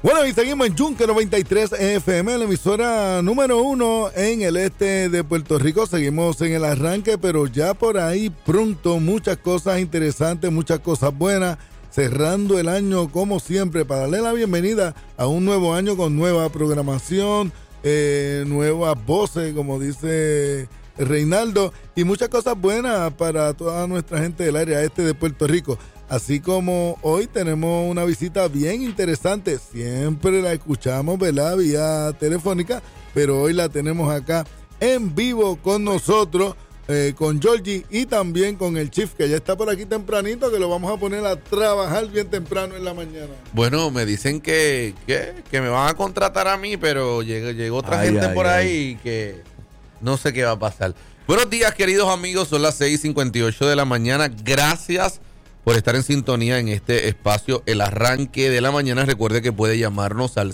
Bueno, y seguimos en Yunque 93 FM, la emisora número 1 en el este de Puerto Rico. Seguimos en el arranque, pero ya por ahí pronto muchas cosas interesantes, muchas cosas buenas. Cerrando el año como siempre para darle la bienvenida a un nuevo año con nueva programación, nuevas voces, como dice Reinaldo, y muchas cosas buenas para toda nuestra gente del área este de Puerto Rico. Así como hoy tenemos una visita bien interesante, siempre la escuchamos, ¿verdad?, vía telefónica, pero hoy la tenemos acá en vivo con nosotros, con Georgie y también con el Chief, que ya está por aquí tempranito, que lo vamos a poner a trabajar bien temprano en la mañana. Bueno, me dicen que me van a contratar a mí, pero llegó otra gente por ahí que no sé qué va a pasar. Buenos días, queridos amigos, son las 6:58 de la mañana. Gracias por estar en sintonía en este espacio, el arranque de la mañana. Recuerde que puede llamarnos al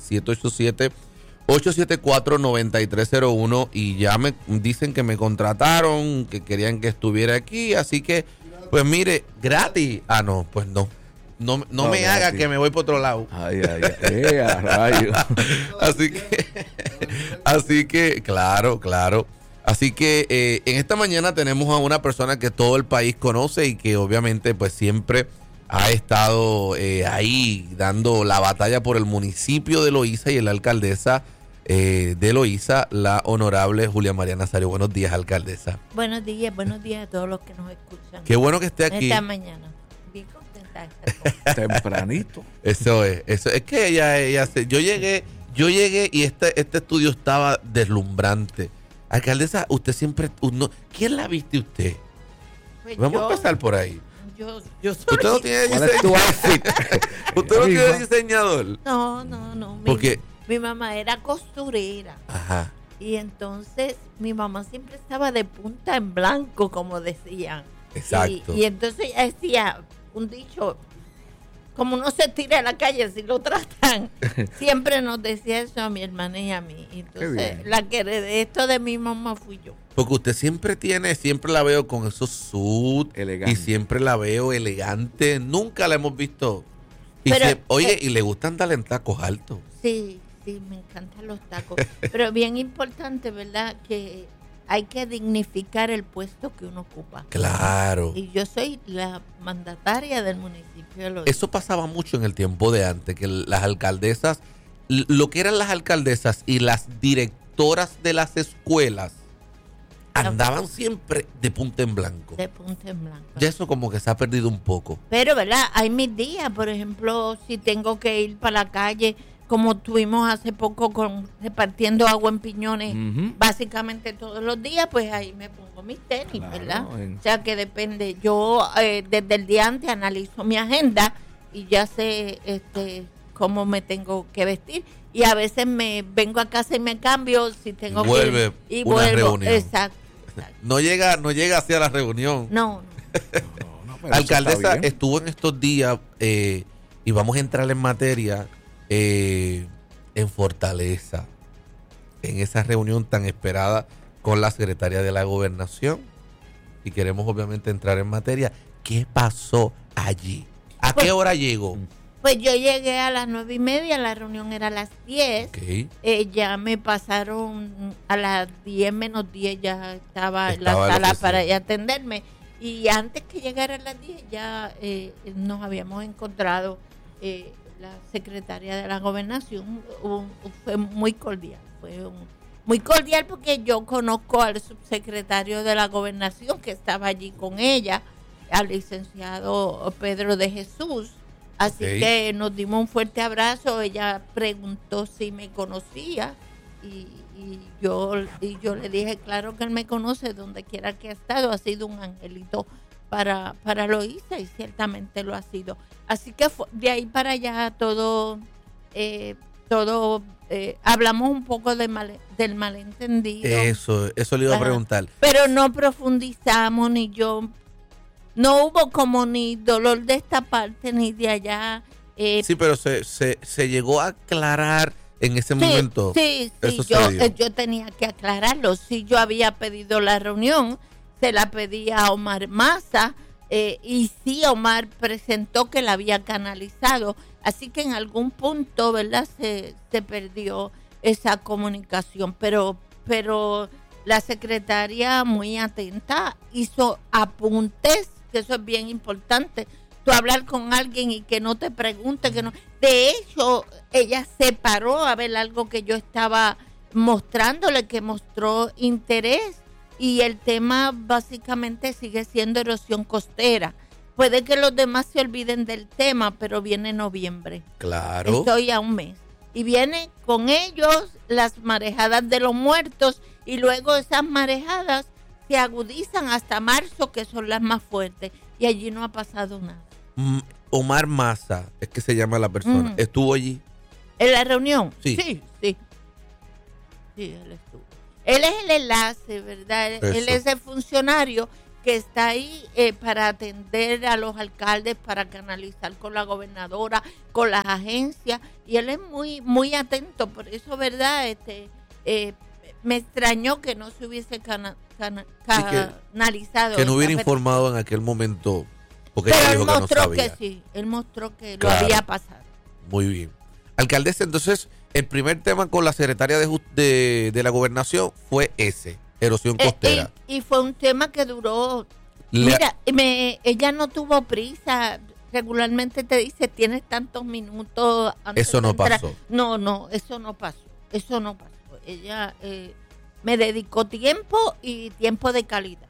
787-874-9301 y ya me dicen que me contrataron, que querían que estuviera aquí, así que, pues mire, gratis. Ah, no, pues no me haga que me voy por otro lado. Rayo. Así que, claro. Así que en esta mañana tenemos a una persona que todo el país conoce y que obviamente pues siempre ha estado ahí dando la batalla por el municipio de Loíza y la alcaldesa de Loíza, la honorable Julia María Nazario. Buenos días, alcaldesa. Buenos días a todos los que nos escuchan. Qué bueno que esté aquí. Esta mañana. Bien contenta. Tempranito. Eso es que yo llegué y este estudio estaba deslumbrante. Alcaldesa, usted siempre... ¿Quién la viste usted? Pues Vamos a empezar por ahí. Yo ¿Usted no tiene diseñador? ¿Usted no tiene diseñador? No. Porque... Mi mamá era costurera. Ajá. Y entonces mi mamá siempre estaba de punta en blanco, como decían. Exacto. Y entonces ella decía un dicho... Como no se tira a la calle si lo tratan. Siempre nos decía eso a mi hermana y a mí. Entonces, la que heredé esto de mi mamá fui yo. Porque usted siempre la veo con esos suits y siempre la veo elegante. Nunca la hemos visto. Y y le gustan darle en tacos altos. Sí, me encantan los tacos. Pero bien importante, ¿verdad? Que hay que dignificar el puesto que uno ocupa. Claro. Y yo soy la mandataria del municipio de Loíza. Eso pasaba mucho en el tiempo de antes, que las alcaldesas, lo que eran las alcaldesas y las directoras de las escuelas, andaban siempre de punta en blanco. De punta en blanco. Ya eso como que se ha perdido un poco. Pero, ¿verdad? Hay mis días, por ejemplo, si tengo que ir para la calle, como tuvimos hace poco repartiendo agua en Piñones, básicamente todos los días, pues ahí me pongo mis tenis, ¿verdad? O sea que depende. Yo desde el día antes analizo mi agenda y ya sé cómo me tengo que vestir. Y a veces me vengo a casa y me cambio si tengo que ir. Vuelve una reunión. Exacto. No llega hacia la reunión. No. Alcaldesa, estuvo en estos días y vamos a entrar en materia en Fortaleza, en esa reunión tan esperada con la secretaria de la Gobernación, y queremos obviamente entrar en materia. ¿Qué pasó allí? ¿A qué hora llegó? Pues yo llegué a las 9:30, la reunión era a las 10. Okay. Ya me pasaron a las 10 menos 10, ya estaba en la sala para atenderme. Y antes que llegara a las 10 ya nos habíamos encontrado la secretaria de la Gobernación. Fue muy cordial, muy cordial porque yo conozco al subsecretario de la Gobernación que estaba allí con ella, al licenciado Pedro de Jesús. Así que nos dimos un fuerte abrazo. Ella preguntó si me conocía y yo le dije, claro que él me conoce, donde quiera que ha estado, ha sido un angelito para Loíza, y ciertamente lo ha sido. Así que de ahí para allá todo hablamos un poco del malentendido. Eso le iba a preguntar. Pero no profundizamos, no hubo como ni dolor de esta parte ni de allá. Sí, pero se llegó a aclarar en ese momento. Sí, yo tenía que aclararlo. Sí, yo había pedido la reunión, se la pedí a Omar Maza, Y sí, Omar presentó que la había canalizado, así que en algún punto, ¿verdad?, se perdió esa comunicación, pero la secretaria, muy atenta, hizo apuntes, que eso es bien importante. Tú hablar con alguien y que no te pregunte, que no. De hecho, ella se paró a ver algo que yo estaba mostrándole, que mostró interés, y el tema básicamente sigue siendo erosión costera. Puede que los demás se olviden del tema, pero viene noviembre. Claro. Estoy a un mes. Y viene con ellos las marejadas de los muertos, y luego esas marejadas se agudizan hasta marzo, que son las más fuertes, y allí no ha pasado nada. Omar Maza, es que se llama la persona, ¿estuvo allí? ¿En la reunión? Sí. Sí, él estuvo. Él es el enlace, ¿verdad? Eso. Él es el funcionario que está ahí para atender a los alcaldes, para canalizar con la gobernadora, con las agencias, y él es muy, muy atento. Por eso, ¿verdad? Me extrañó que no se hubiese canalizado. Que no hubiera informado en aquel momento, porque pero ella él dijo que no mostró sabía. que sí, él mostró que Claro. lo había pasado. Muy bien. Alcaldesa, entonces, el primer tema con la secretaria de la gobernación fue ese, erosión costera. Y fue un tema que duró. Mira, ella no tuvo prisa. Regularmente te dice, tienes tantos minutos antes Eso no de entrar. pasó. No, eso no pasó. Ella me dedicó tiempo, y tiempo de calidad.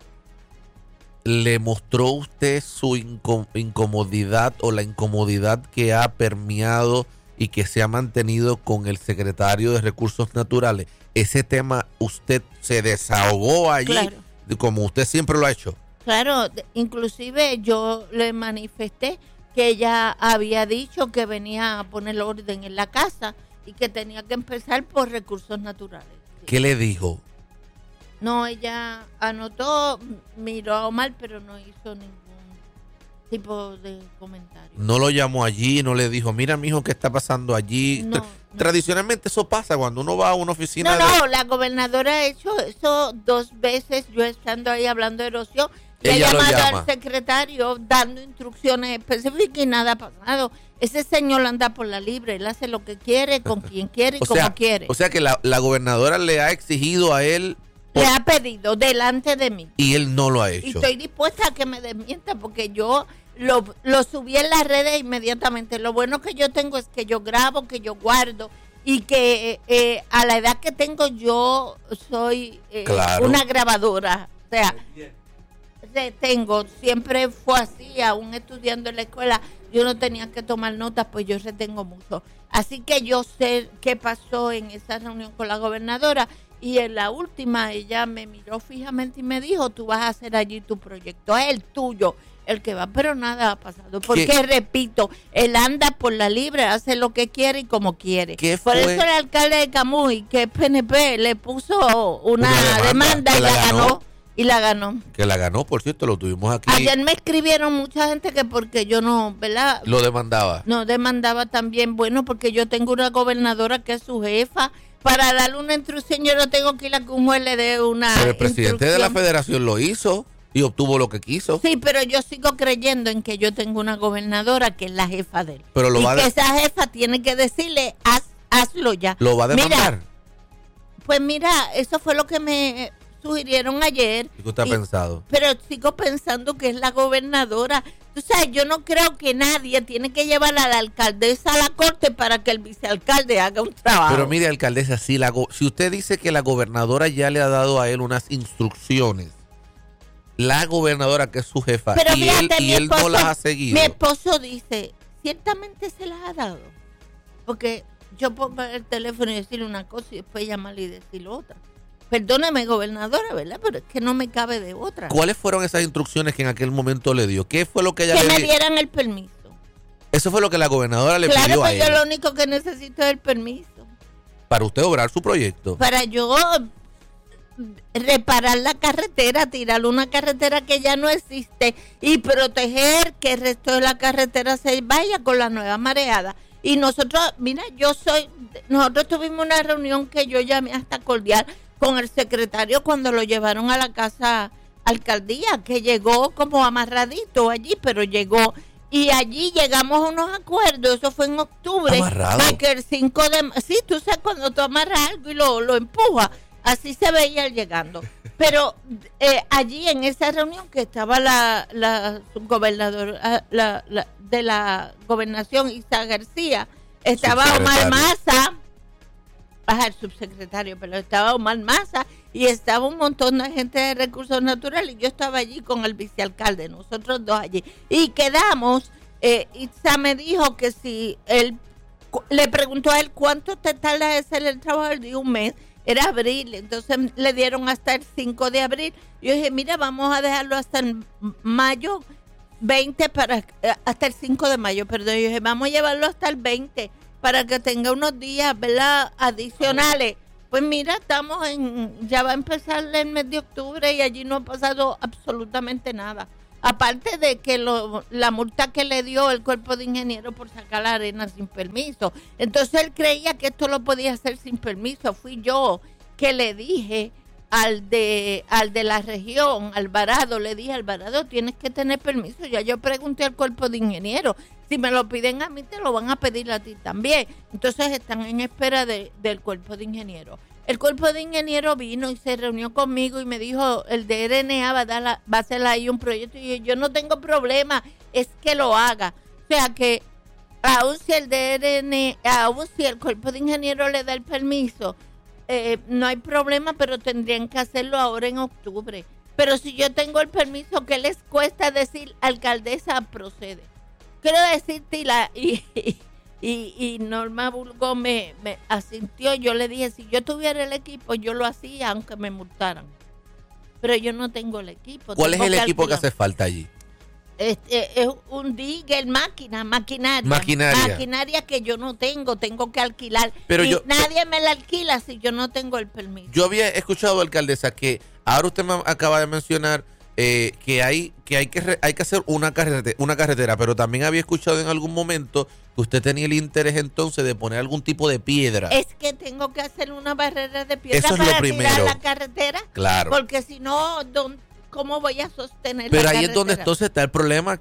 ¿Le mostró usted su incomodidad o la incomodidad que ha permeado y que se ha mantenido con el secretario de Recursos Naturales? Ese tema, usted se desahogó allí, Claro. como usted siempre lo ha hecho. Claro, inclusive yo le manifesté que ella había dicho que venía a poner orden en la casa y que tenía que empezar por recursos naturales. ¿Qué le dijo? No, ella anotó, miró a Omar, pero no hizo ningún tipo de comentario. No lo llamó allí, no le dijo, mira, mijo, ¿qué está pasando allí? No. Tradicionalmente eso pasa cuando uno va a una oficina. No, la gobernadora ha hecho eso 2 veces, yo estando ahí hablando de erosión. Y Ella ha lo llamado llama. al secretario dando instrucciones específicas y nada ha pasado. Ese señor anda por la libre, él hace lo que quiere, con quien quiere y como quiere. O sea que la gobernadora le ha exigido a él Le ha pedido delante de mí. y él no lo ha Y hecho. estoy dispuesta a que me desmienta, porque yo lo subí en las redes inmediatamente. Lo bueno que yo tengo es que yo grabo, que yo guardo, y que a la edad que tengo yo soy Claro. una grabadora. O sea, siempre fue así, aún estudiando en la escuela, yo no tenía que tomar notas, pues yo retengo mucho. Así que yo sé qué pasó en esa reunión con la gobernadora, y en la última ella me miró fijamente y me dijo, tú vas a hacer allí tu proyecto, es el tuyo el que va, pero nada ha pasado, porque repito, él anda por la libre, hace lo que quiere y como quiere. ¿Qué Por fue? eso el alcalde de Camuy, que es PNP, le puso una demanda que y la la ganó. ganó. Y la ganó. Que la ganó, por cierto, lo tuvimos aquí. Ayer me escribieron mucha gente que porque yo no, ¿verdad? Lo demandaba. No demandaba también, bueno, porque yo tengo una gobernadora que es su jefa. Para darle una instrucción yo no tengo que ir a que un juez le dé una Pero el presidente de la instrucción. federación lo hizo y obtuvo lo que quiso. Sí, pero yo sigo creyendo en que yo tengo una gobernadora que es la jefa de él. Pero lo y va a que de- esa jefa tiene que decirle, hazlo ya. Lo va a demandar. Mira, pues mira, eso fue lo que me sugirieron ayer. ¿Y qué usted ha pensado? Pero sigo pensando que es la gobernadora. Tú sabes, yo no creo que nadie tiene que llevar a la alcaldesa a la corte para que el vicealcalde haga un trabajo. Pero mire, alcaldesa, si usted dice que la gobernadora ya le ha dado a él unas instrucciones, la gobernadora que es su jefa, Pero y fíjate, mi él no esposo- las ha seguido. Mi esposo dice, ciertamente se las ha dado. Porque yo puedo ver el teléfono y decirle una cosa y después llamarle y decirle otra. Perdóneme, gobernadora, ¿verdad? Pero es que no me cabe de otra. ¿Cuáles fueron esas instrucciones que en aquel momento le dio? ¿Qué fue lo que ella Que le me dio? dieran el permiso. Eso fue lo que la gobernadora le Claro, pidió a pues yo él lo único que necesito es el permiso. para usted obrar su proyecto. Para yo reparar la carretera, tirar una carretera que ya no existe y proteger que el resto de la carretera se vaya con la nueva mareada. Y nosotros, mira, nosotros tuvimos una reunión que yo llamé hasta cordial con el secretario cuando lo llevaron a la casa alcaldía, que llegó como amarradito allí, pero llegó. Y allí llegamos a unos acuerdos, eso fue en octubre. Amarrado. Que el 5 de... Sí, tú sabes cuando tú amarras algo y lo empujas, así se veía él llegando. Pero allí en esa reunión que estaba la subgobernadora de la gobernación, Isa García, estaba Omar Maza, el subsecretario, pero estaba Omar Maza y estaba un montón de gente de recursos naturales y yo estaba allí con el vicealcalde, nosotros dos allí. Y quedamos, Isa me dijo que si él, le preguntó a él cuánto te tarda de hacer el trabajo, él dijo un mes, era abril, entonces le dieron hasta el 5 de abril. Yo dije, mira, vamos a dejarlo hasta el mayo 20, hasta el 5 de mayo, perdón. Yo dije, vamos a llevarlo hasta el 20 para que tenga unos días, ¿verdad?, adicionales. Pues mira, ya va a empezar el mes de octubre y allí no ha pasado absolutamente nada. Aparte de que la multa que le dio el cuerpo de ingenieros por sacar la arena sin permiso. Entonces él creía que esto lo podía hacer sin permiso. Fui yo que le dije al de la región, Alvarado, le dije, Alvarado, tienes que tener permiso. Ya yo pregunté al cuerpo de ingenieros. Si me lo piden a mí, te lo van a pedir a ti también. Entonces están en espera del cuerpo de ingenieros. El cuerpo de ingenieros vino y se reunió conmigo y me dijo, el DRNA va a hacer ahí un proyecto. Y yo dije, yo no tengo problema, es que lo haga. O sea que aún si el cuerpo de ingenieros le da el permiso, no hay problema, pero tendrían que hacerlo ahora en octubre. Pero si yo tengo el permiso, ¿qué les cuesta decir, alcaldesa, procede? Quiero decirte, y Norma Burgos me asintió. Yo le dije, si yo tuviera el equipo, yo lo hacía aunque me multaran. Pero yo no tengo el equipo. ¿Cuál es el equipo que hace falta allí? Es un digger, maquinaria que yo no tengo que alquilar. Pero nadie me la alquila si yo no tengo el permiso. Yo había escuchado, alcaldesa, que ahora usted me acaba de mencionar que hay que hacer una carretera, pero también había escuchado en algún momento que usted tenía el interés entonces de poner algún tipo de piedra. Es que tengo que hacer una barrera de piedra Eso es para lo primero. tirar la carretera. Claro. Porque si no, ¿cómo voy a sostener pero la ahí carretera? es donde entonces está el problema.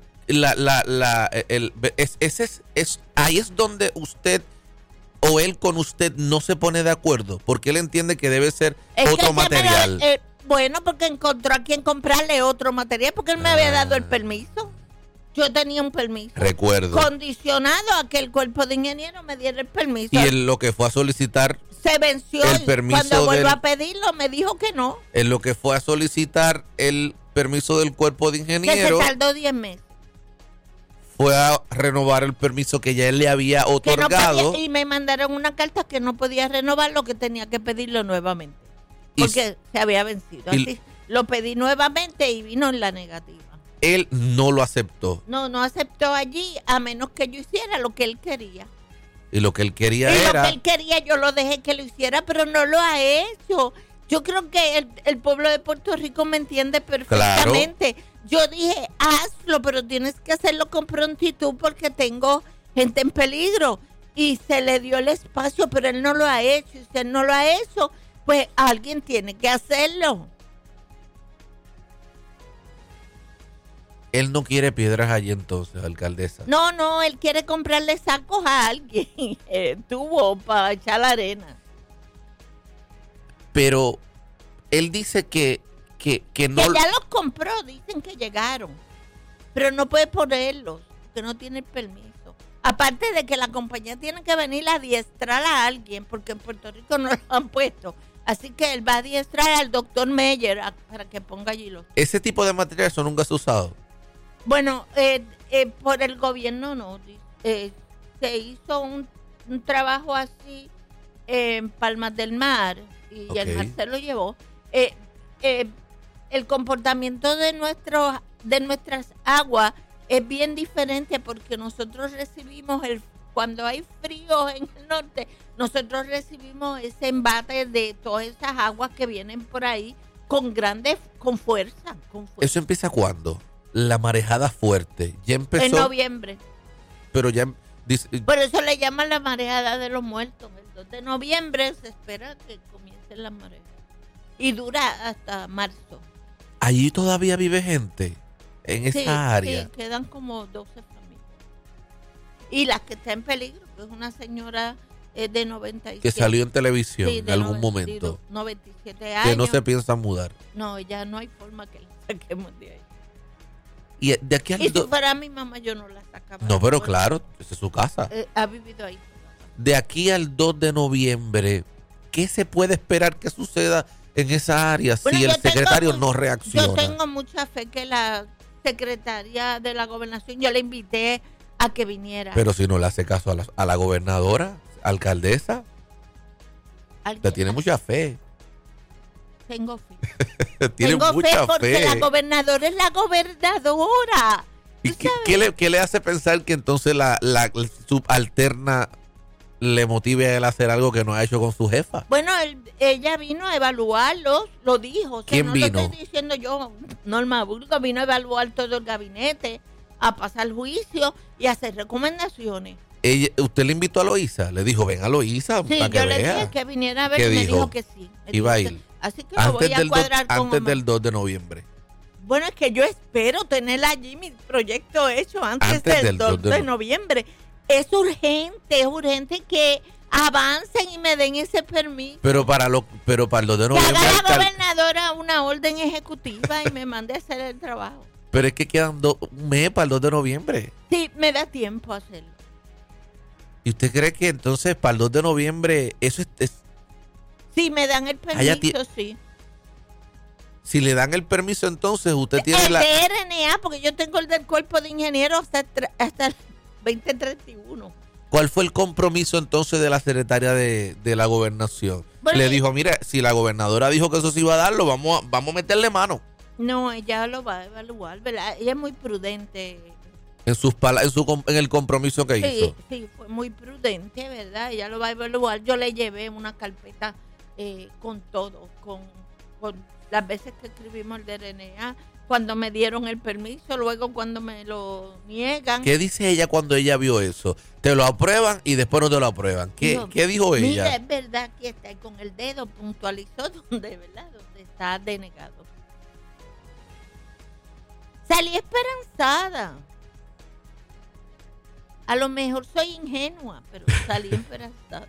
Ahí es donde usted o él con usted no se pone de acuerdo, porque él entiende que debe ser otro material. Bueno, porque encontró a quien comprarle otro material, porque él me había dado el permiso. Yo tenía un permiso. Recuerdo. Condicionado a que el cuerpo de ingeniero me diera el permiso. Y en lo que fue a solicitar se venció. El permiso cuando vuelvo a pedirlo, me dijo que no. En lo que fue a solicitar el permiso del cuerpo de ingeniero. Que se tardó 10 meses. Fue a renovar el permiso que ya él le había otorgado. No podía, y me mandaron una carta que no podía renovarlo, que tenía que pedirlo nuevamente. Porque se había vencido. Así lo pedí nuevamente y vino en la negativa. Él no lo aceptó. No aceptó allí, a menos que yo hiciera lo que él quería. Y lo que él quería Lo era... que él quería, yo lo dejé que lo hiciera, pero no lo ha hecho. Yo creo que el pueblo de Puerto Rico me entiende perfectamente. Claro. Yo dije, hazlo, pero tienes que hacerlo con prontitud porque tengo gente en peligro. Y se le dio el espacio, pero él no lo ha hecho. Y si él no lo ha hecho, pues alguien tiene que hacerlo. Él no quiere piedras allí entonces, alcaldesa. No, él quiere comprarle sacos a alguien, tubo para echar la arena. Pero él dice que no... Que ya los compró, dicen que llegaron, pero no puede ponerlos, porque no tiene el permiso. Aparte de que la compañía tiene que venir a adiestrar a alguien, porque en Puerto Rico no lo han puesto. Así que él va a adiestrar al doctor Meyer para que ponga allí los... ¿Ese tipo de material eso nunca se ha usado? Bueno, por el gobierno no. Se hizo un trabajo así en Palmas del Mar y el mar se lo llevó. El comportamiento de nuestras aguas es bien diferente porque nosotros recibimos cuando hay frío en el norte, nosotros recibimos ese embate de todas esas aguas que vienen por ahí con fuerza. ¿Eso empieza cuándo? La marejada fuerte. Ya empezó. En noviembre. Pero ya. Por eso le llaman la marejada de los muertos. El 2 de noviembre se espera que comience la mareja. Y dura hasta marzo. Allí todavía vive gente en esa área. Sí, quedan como 12 familias. Y la que está en peligro, que es una señora de 97. Que salió en televisión en algún momento. 97 años. Que no se piensa mudar. No, ya no hay forma que la saquemos de ahí. Y de aquí al Y si fuera mi mamá, yo no la sacaba. No, pero claro, esa es su casa. Ha vivido ahí. De aquí al 2 de noviembre, ¿qué se puede esperar que suceda en esa área si el secretario no reacciona? Yo tengo mucha fe que la secretaria de la gobernación, yo le invité a que viniera. Pero si no le hace caso a la gobernadora, alcaldesa, usted tiene mucha fe. Tengo fe. Tengo mucha fe porque la gobernadora es la gobernadora. ¿Y qué le hace pensar que entonces la subalterna le motive a él a hacer algo que no ha hecho con su jefa? Bueno, ella vino a evaluarlos, lo dijo. O sea, ¿Quién vino? Lo estoy diciendo yo, Norma Burgos vino a evaluar todo el gabinete, a pasar juicio y a hacer recomendaciones. ¿Usted le invitó a Loíza? Le dijo, ven a Loíza sí, para que yo vea. le dije que viniera a ver y me dijo que sí. Iba a ir. Así que lo voy a cuadrar con antes del 2 de noviembre. Bueno, es que yo espero tener allí mi proyecto hecho antes del 2 de noviembre. Es urgente que avancen y me den ese permiso. Pero para el 2 de noviembre. Que haga la gobernadora una orden ejecutiva y me mande a hacer el trabajo. Pero es que quedan un mes para el 2 de noviembre. Sí, me da tiempo a hacerlo. ¿Y usted cree que entonces para el 2 de noviembre eso es sí, me dan el permiso, sí. Si le dan el permiso, entonces usted tiene el de RNA, porque yo tengo el del cuerpo de ingenieros hasta el 2031. ¿Cuál fue el compromiso entonces de la secretaria de la gobernación? Bueno, le dijo, mira, si la gobernadora dijo que eso se iba a darlo, vamos a meterle mano. No, ella lo va a evaluar, ¿verdad? Ella es muy prudente. En el compromiso que hizo. Sí, fue muy prudente, ¿verdad? Ella lo va a evaluar. Yo le llevé una carpeta con todo, con las veces que escribimos el DRNA, cuando me dieron el permiso, luego cuando me lo niegan. ¿Qué dice ella cuando ella vio eso? Te lo aprueban y después no te lo aprueban. ¿Qué dijo ella? Mira, es verdad que está ahí con el dedo, puntualizó donde está denegado. Salí esperanzada. A lo mejor soy ingenua, pero salí esperanzada.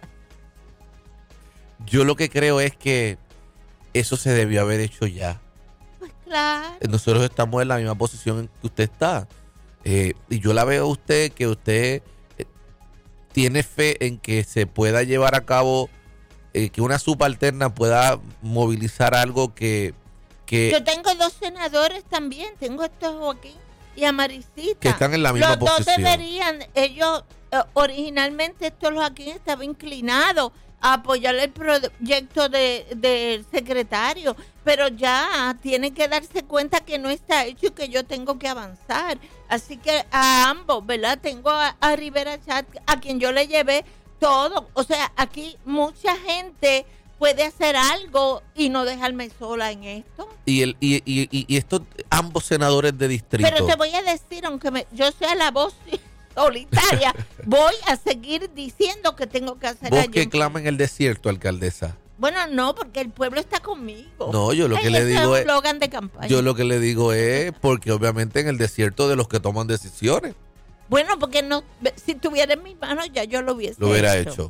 Yo lo que creo es que eso se debió haber hecho ya. Pues claro. Nosotros estamos en la misma posición en que usted está. Y yo la veo a usted, que usted tiene fe en que se pueda llevar a cabo, que una subalterna pueda movilizar algo que... Yo tengo 2 senadores también. Tengo a estos Joaquín y a Maricita. Que están en la misma posición. Los dos deberían, ellos, originalmente estos Joaquín estaba inclinado a apoyar el proyecto del secretario, pero ya tiene que darse cuenta que no está hecho y que yo tengo que avanzar. Así que a ambos, ¿verdad? Tengo a Rivera Chat, a quien yo le llevé todo. O sea, aquí mucha gente puede hacer algo y no dejarme sola en esto. Y estos ambos senadores de distrito. Pero te voy a decir, aunque yo sea la voz solitaria, voy a seguir diciendo que tengo que hacer. ¿Vos que clama en el desierto, alcaldesa? Bueno, no, porque el pueblo está conmigo. No, yo lo que le digo es... eslogan de campaña. Yo lo que le digo es porque obviamente en el desierto de los que toman decisiones. Bueno, porque no, si tuviera en mis manos ya yo lo hubiera hecho.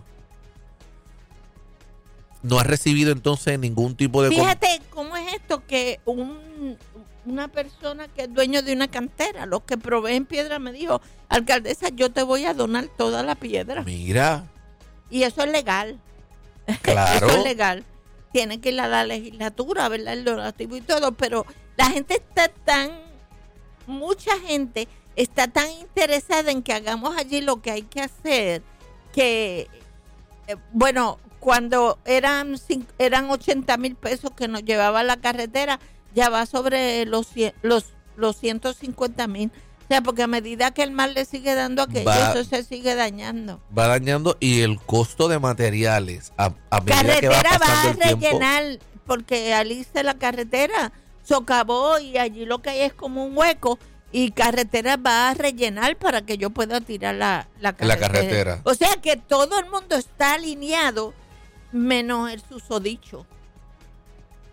¿No ha recibido entonces ningún tipo de... Fíjate cómo es esto, que una persona que es dueño de una cantera, los que proveen piedra, me dijo, alcaldesa, yo te voy a donar toda la piedra. Mira. Y eso es legal. Claro. Eso es legal. Tiene que ir a la legislatura, ¿verdad? El donativo y todo, pero la gente mucha gente está tan interesada en que hagamos allí lo que hay que hacer, que, bueno, cuando eran 80,000 pesos que nos llevaba la carretera, ya va sobre los 150,000. O sea, porque a medida que el mar le sigue dando aquello, eso se sigue dañando. Va dañando, y el costo de materiales a medida carretera que va pasando el tiempo. Rellenar, porque al irse la carretera socavó y allí lo que hay es como un hueco, y carretera va a rellenar para que yo pueda tirar la carretera. O sea que todo el mundo está alineado, menos el susodicho.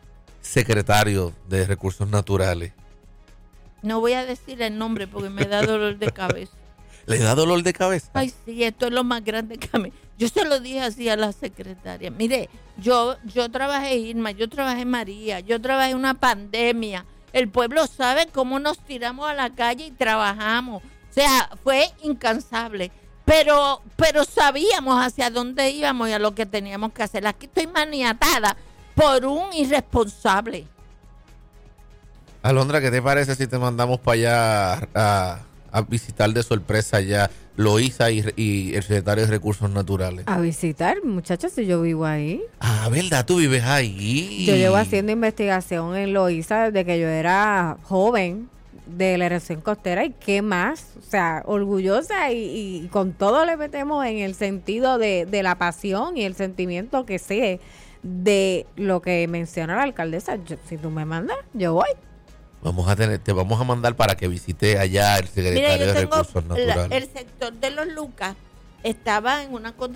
secretario de Recursos Naturales. No voy a decir el nombre porque me da dolor de cabeza. ¿Le da dolor de cabeza? Ay, sí, esto es lo más grande que a mí. Yo se lo dije así a la secretaria. Mire, yo trabajé Irma, yo trabajé María, yo trabajé una pandemia. El pueblo sabe cómo nos tiramos a la calle y trabajamos. O sea, fue incansable. Pero sabíamos hacia dónde íbamos y a lo que teníamos que hacer. Aquí estoy maniatada por un irresponsable. Alondra, ¿qué te parece si te mandamos para allá a visitar de sorpresa ya Loíza y el secretario de Recursos Naturales? A visitar, muchachos, si yo vivo ahí. Ah, ¿verdad? Tú vives ahí. Yo llevo haciendo investigación en Loíza desde que yo era joven de la erección costera y qué más, o sea, orgullosa y con todo le metemos en el sentido de la pasión y el sentimiento que sé de lo que menciona la alcaldesa. Si tú me mandas, yo voy. Te vamos a mandar para que visite allá el secretario de Recursos Naturales. El sector de los Lucas estaba en una condición